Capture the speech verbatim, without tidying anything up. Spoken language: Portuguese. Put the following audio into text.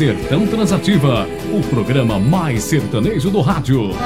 Sertão Transativa, o programa mais sertanejo do rádio.